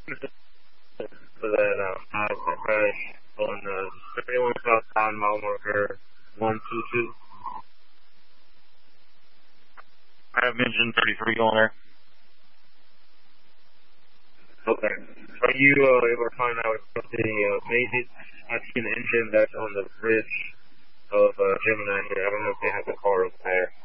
for that crash on 31 southbound mile marker 122. I have engine 33 going there. Okay. Are you able to find out if they made it? I see an engine that's on the bridge of Gemini here. I don't know if they have the car up there.